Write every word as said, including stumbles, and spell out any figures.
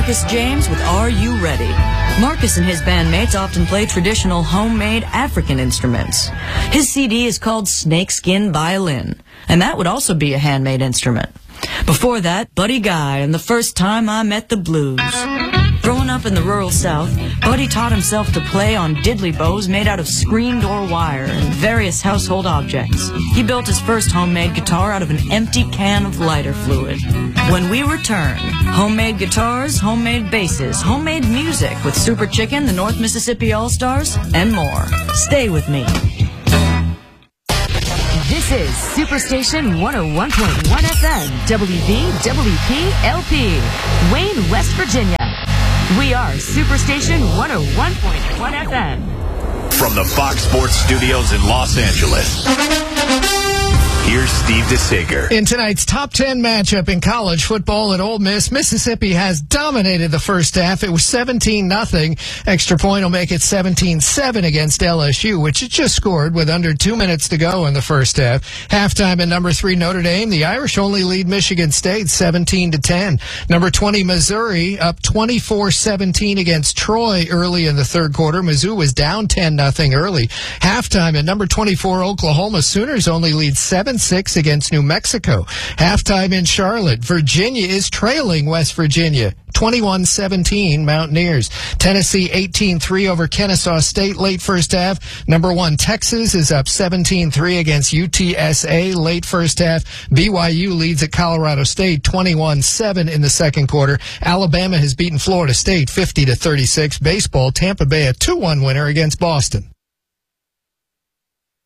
Marcus James with Are You Ready? Marcus and his bandmates often play traditional homemade African instruments. His C D is called Snakeskin Violin, and that would also be a handmade instrument. Before that, Buddy Guy and the First Time I Met the Blues. Growing up in the rural South, Buddy taught himself to play on diddly bows made out of screen door wire and various household objects. He built his first homemade guitar out of an empty can of lighter fluid. When we return, homemade guitars, homemade basses, homemade music with Super Chicken, the North Mississippi All-Stars, and more. Stay with me. This is Superstation one oh one point one F M, W V W P L P, Wayne, West Virginia. We are Superstation one oh one point one F M. From the Fox Sports Studios in Los Angeles, here's Steve DeSager. In tonight's top ten matchup in college football at Ole Miss, Mississippi has dominated the first half. It was seventeen nothing. Extra point will make it seventeen seven against L S U, which it just scored with under two minutes to go in the first half. Halftime at number three Notre Dame, the Irish only lead Michigan State seventeen to ten. Number twenty Missouri up twenty-four seventeen against Troy early in the third quarter. Mizzou was down ten nothing early. Halftime at number twenty-four Oklahoma Sooners only lead seven six against New Mexico. Halftime in Charlotte, Virginia is trailing West Virginia twenty-one seventeen Mountaineers. Tennessee eighteen three over Kennesaw State late first half. Number one Texas is up seventeen three against U T S A late first half. B Y U leads at Colorado State twenty-one seven in the second quarter. Alabama has beaten Florida State fifty to thirty-six. Baseball, Tampa Bay a two one winner against Boston.